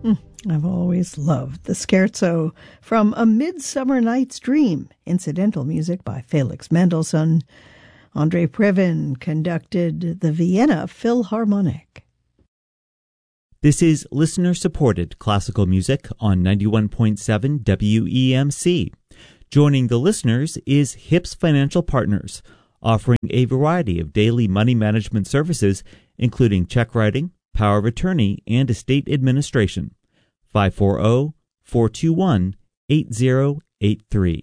I've always loved the scherzo from A Midsummer Night's Dream, incidental music by Felix Mendelssohn. Andrei Previn conducted the Vienna Philharmonic. This is listener-supported classical music on 91.7 WEMC. Joining the listeners is HIPS Financial Partners, offering a variety of daily money management services, including check writing, power of attorney, and estate administration. 540-421-8083.